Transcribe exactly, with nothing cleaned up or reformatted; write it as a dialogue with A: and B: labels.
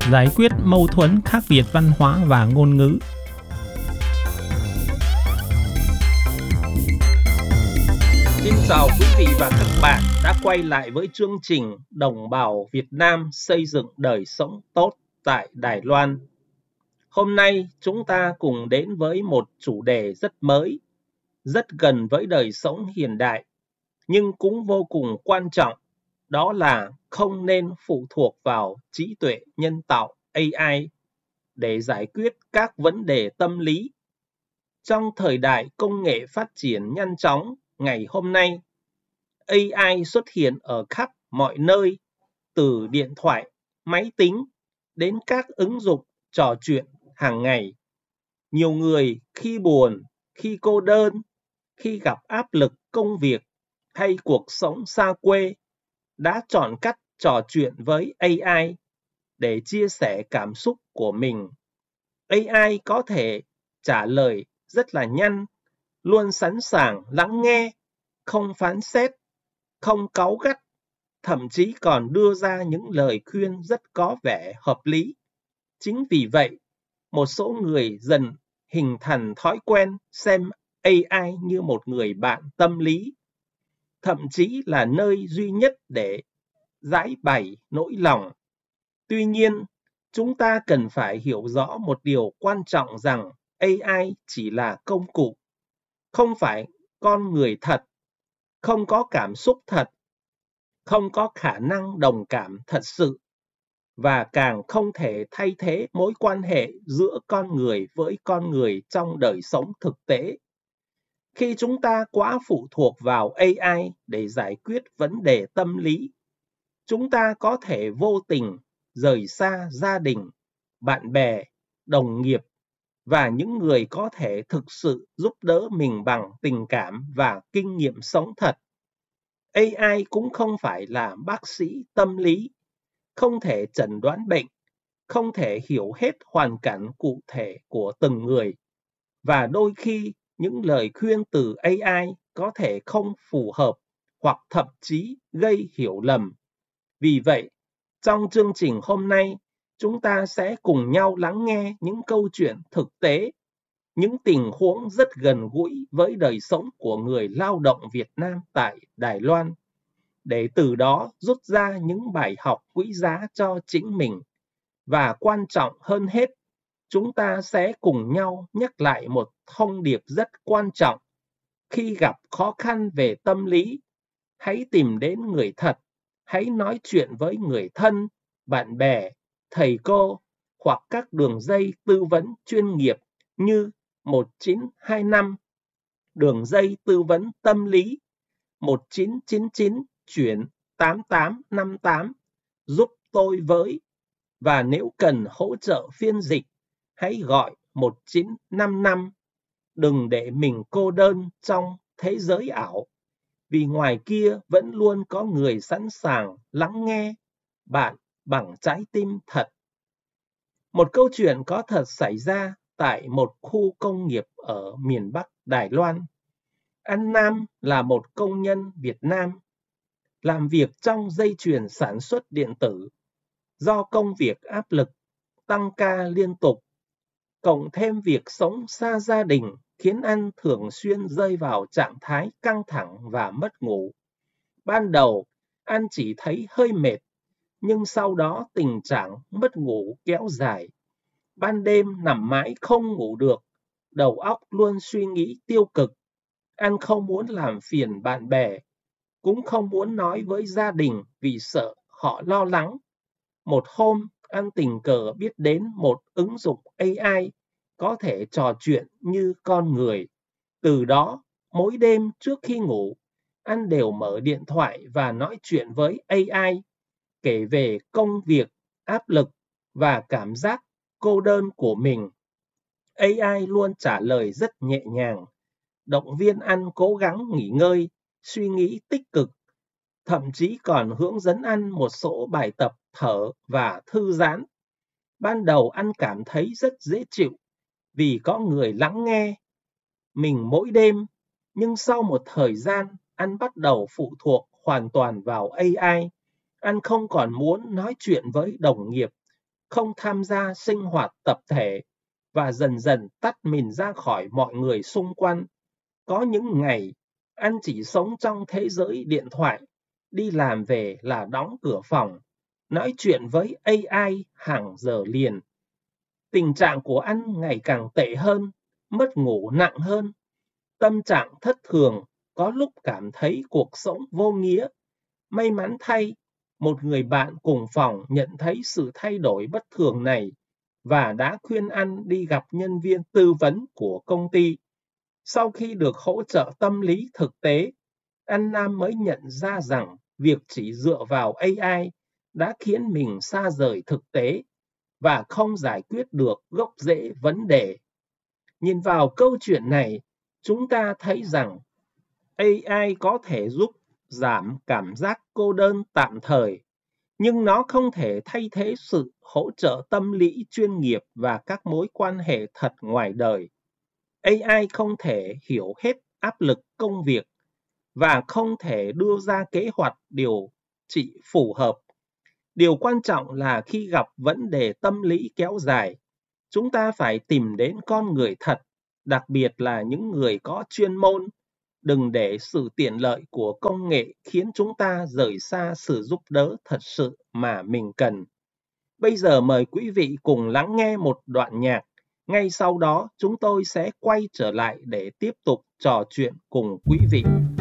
A: giải quyết mâu thuẫn khác biệt văn hóa và ngôn ngữ.
B: Xin chào quý vị và các bạn đã quay lại với chương trình Đồng bào Việt Nam xây dựng đời sống tốt tại Đài Loan. Hôm nay chúng ta cùng đến với một chủ đề rất mới, rất gần với đời sống hiện đại, nhưng cũng vô cùng quan trọng, đó là không nên phụ thuộc vào trí tuệ nhân tạo A I để giải quyết các vấn đề tâm lý. Trong thời đại công nghệ phát triển nhanh chóng ngày hôm nay, A I xuất hiện ở khắp mọi nơi, từ điện thoại, máy tính đến các ứng dụng trò chuyện hàng ngày. Nhiều người khi buồn, khi cô đơn, khi gặp áp lực công việc hay cuộc sống xa quê đã chọn cách trò chuyện với A I để chia sẻ cảm xúc của mình. A I có thể trả lời rất là nhanh, luôn sẵn sàng lắng nghe, không phán xét, không cáu gắt, thậm chí còn đưa ra những lời khuyên rất có vẻ hợp lý. Chính vì vậy, một số người dần hình thành thói quen xem A I như một người bạn tâm lý, thậm chí là nơi duy nhất để giải bày nỗi lòng. Tuy nhiên, chúng ta cần phải hiểu rõ một điều quan trọng rằng A I chỉ là công cụ, không phải con người thật, không có cảm xúc thật, không có khả năng đồng cảm thật sự, và càng không thể thay thế mối quan hệ giữa con người với con người trong đời sống thực tế. Khi chúng ta quá phụ thuộc vào A I để giải quyết vấn đề tâm lý, chúng ta có thể vô tình rời xa gia đình, bạn bè, đồng nghiệp và những người có thể thực sự giúp đỡ mình bằng tình cảm và kinh nghiệm sống thật. A I cũng không phải là bác sĩ tâm lý, không thể chẩn đoán bệnh, không thể hiểu hết hoàn cảnh cụ thể của từng người, và đôi khi những lời khuyên từ A I có thể không phù hợp hoặc thậm chí gây hiểu lầm. Vì vậy, trong chương trình hôm nay, chúng ta sẽ cùng nhau lắng nghe những câu chuyện thực tế, những tình huống rất gần gũi với đời sống của người lao động Việt Nam tại Đài Loan, để từ đó rút ra những bài học quý giá cho chính mình. Và quan trọng hơn hết, chúng ta sẽ cùng nhau nhắc lại một thông điệp rất quan trọng. Khi gặp khó khăn về tâm lý, hãy tìm đến người thật, hãy nói chuyện với người thân, bạn bè, thầy cô hoặc các đường dây tư vấn chuyên nghiệp như một chín hai năm, đường dây tư vấn tâm lý một chín chín chín chuyển tám tám năm tám, giúp tôi với. Và nếu cần hỗ trợ phiên dịch, hãy gọi một chín năm năm. Đừng để mình cô đơn trong thế giới ảo, vì ngoài kia vẫn luôn có người sẵn sàng lắng nghe bạn bằng trái tim thật. Một câu chuyện có thật xảy ra tại một khu công nghiệp ở miền Bắc Đài Loan. Anh Nam là một công nhân Việt Nam, làm việc trong dây chuyền sản xuất điện tử. Do công việc áp lực, tăng ca liên tục, cộng thêm việc sống xa gia đình khiến anh thường xuyên rơi vào trạng thái căng thẳng và mất ngủ. Ban đầu, anh chỉ thấy hơi mệt, nhưng sau đó tình trạng mất ngủ kéo dài. Ban đêm nằm mãi không ngủ được, đầu óc luôn suy nghĩ tiêu cực. Anh không muốn làm phiền bạn bè, cũng không muốn nói với gia đình vì sợ họ lo lắng. Một hôm, anh tình cờ biết đến một ứng dụng A I có thể trò chuyện như con người. Từ đó, mỗi đêm trước khi ngủ, anh đều mở điện thoại và nói chuyện với A I, kể về công việc, áp lực và cảm giác cô đơn của mình. A I luôn trả lời rất nhẹ nhàng, động viên anh cố gắng nghỉ ngơi, suy nghĩ tích cực, thậm chí còn hướng dẫn anh một số bài tập thở và thư giãn. Ban đầu anh cảm thấy rất dễ chịu vì có người lắng nghe mình mỗi đêm, nhưng sau một thời gian, anh bắt đầu phụ thuộc hoàn toàn vào A I. Anh không còn muốn nói chuyện với đồng nghiệp, không tham gia sinh hoạt tập thể và dần dần tách mình ra khỏi mọi người xung quanh. Có những ngày, anh chỉ sống trong thế giới điện thoại, đi làm về là đóng cửa phòng, nói chuyện với a i hàng giờ liền. Tình trạng của anh ngày càng tệ hơn, mất ngủ nặng hơn, tâm trạng thất thường, có lúc cảm thấy cuộc sống vô nghĩa. May mắn thay, một người bạn cùng phòng nhận thấy sự thay đổi bất thường này và đã khuyên anh đi gặp nhân viên tư vấn của công ty. Sau khi được hỗ trợ tâm lý thực tế, anh Nam mới nhận ra rằng việc chỉ dựa vào a i đã khiến mình xa rời thực tế và không giải quyết được gốc rễ vấn đề. Nhìn vào câu chuyện này, chúng ta thấy rằng a i có thể giúp giảm cảm giác cô đơn tạm thời, nhưng nó không thể thay thế sự hỗ trợ tâm lý chuyên nghiệp và các mối quan hệ thật ngoài đời. a i không thể hiểu hết áp lực công việc và không thể đưa ra kế hoạch điều trị phù hợp. Điều quan trọng là khi gặp vấn đề tâm lý kéo dài, chúng ta phải tìm đến con người thật, đặc biệt là những người có chuyên môn. Đừng để sự tiện lợi của công nghệ khiến chúng ta rời xa sự giúp đỡ thật sự mà mình cần. Bây giờ mời quý vị cùng lắng nghe một đoạn nhạc. Ngay sau đó chúng tôi sẽ quay trở lại để tiếp tục trò chuyện cùng quý vị.